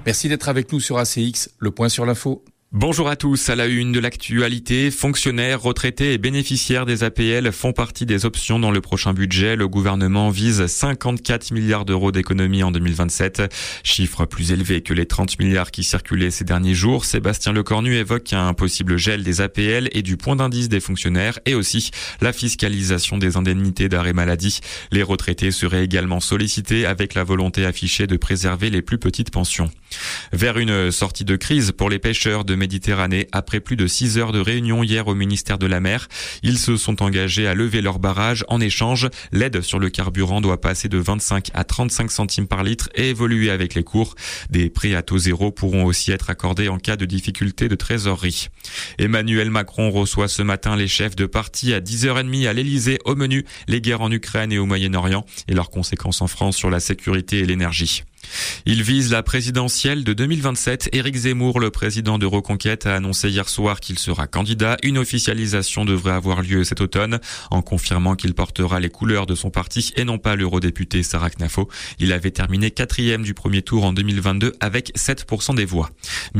Merci d'être avec nous sur ACX, le point sur l'info. Bonjour à tous, à la une de l'actualité, fonctionnaires, retraités et bénéficiaires des APL font partie des options dans le prochain budget. Le gouvernement vise 54 milliards d'euros d'économies en 2027, chiffre plus élevé que les 30 milliards qui circulaient ces derniers jours. Sébastien Lecornu évoque un possible gel des APL et du point d'indice des fonctionnaires et aussi la fiscalisation des indemnités d'arrêt maladie. Les retraités seraient également sollicités avec la volonté affichée de préserver les plus petites pensions. Vers une sortie de crise pour les pêcheurs de Méditerranée, après plus de 6 heures de réunion hier au ministère de la Mer, ils se sont engagés à lever leur barrage. En échange, l'aide sur le carburant doit passer de 25 à 35 centimes par litre et évoluer avec les cours. Des prêts à taux zéro pourront aussi être accordés en cas de difficulté de trésorerie. Emmanuel Macron reçoit ce matin les chefs de parti à 10h30 à l'Elysée. Au menu, les guerres en Ukraine et au Moyen-Orient et leurs conséquences en France sur la sécurité et l'énergie. Il vise la présidentielle de 2027. Éric Zemmour, le président de Reconquête, a annoncé hier soir qu'il sera candidat. Une officialisation devrait avoir lieu cet automne, en confirmant qu'il portera les couleurs de son parti et non pas l'eurodéputé Sarah Knafo. Il avait terminé 4e du premier tour en 2022 avec 7% des voix.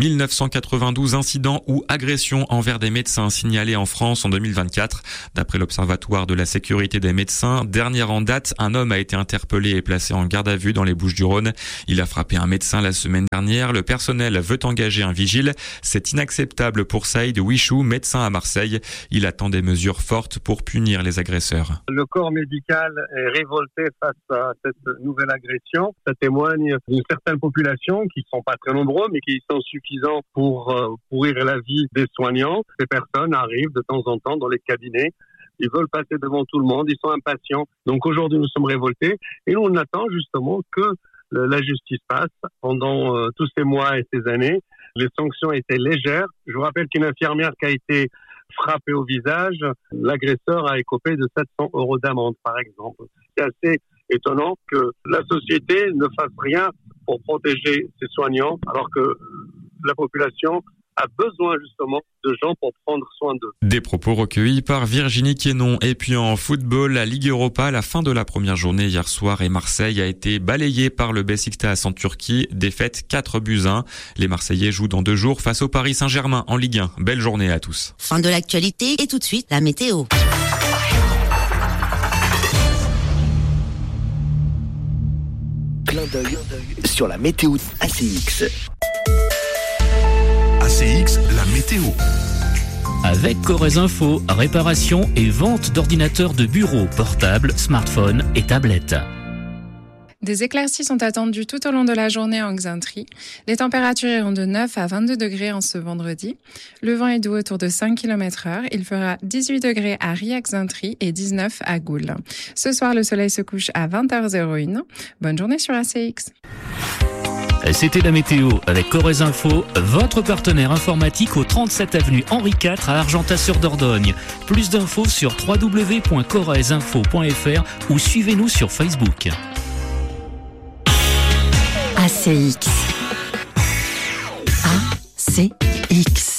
1992 incidents ou agressions envers des médecins signalés en France en 2024. D'après l'Observatoire de la sécurité des médecins, dernière en date, un homme a été interpellé et placé en garde à vue dans les Bouches-du-Rhône. Il a frappé un médecin la semaine dernière. Le personnel veut engager un vigile. C'est inacceptable pour Saïd Wichou, médecin à Marseille. Il attend des mesures fortes pour punir les agresseurs. Le corps médical est révolté face à cette nouvelle agression. Ça témoigne d'une certaine population qui ne sont pas très nombreux, mais qui sont suffisants pour pourrir la vie des soignants. Ces personnes arrivent de temps en temps dans les cabinets. Ils veulent passer devant tout le monde. Ils sont impatients. Donc aujourd'hui, nous sommes révoltés et nous, on attend justement que la justice passe. Pendant tous ces mois et ces années, les sanctions étaient légères. Je vous rappelle qu'une infirmière qui a été frappée au visage, l'agresseur a écopé de 700 € d'amende, par exemple. C'est assez étonnant que la société ne fasse rien pour protéger ses soignants, alors que la population a besoin justement de gens pour prendre soin d'eux. Des propos recueillis par Virginie Quénon. Et puis en football, la Ligue Europa, la fin de la première journée hier soir et Marseille a été balayée par le Beşiktaş en Turquie. Défaite 4-1. Les Marseillais jouent dans 2 jours face au Paris Saint-Germain en Ligue 1. Belle journée à tous. Fin de l'actualité et tout de suite la météo. Clin d'œil sur la météo ACX. ACX, la météo. Avec Corrèze Info, réparation et vente d'ordinateurs de bureau, portables, smartphones et tablettes. Des éclaircies sont attendues tout au long de la journée en Xaintrie. Les températures iront de 9 à 22 degrés en ce vendredi. Le vent est doux autour de 5 km/h. Il fera 18 degrés à Rilhac-Xaintrie et 19 à Goul. Ce soir, le soleil se couche à 20h01. Bonne journée sur ACX. C'était la météo avec Corrèze Info, votre partenaire informatique au 37 avenue Henri IV à Argentat-sur-Dordogne. Plus d'infos sur www.corrèzeinfo.fr ou suivez-nous sur Facebook. ACX. ACX.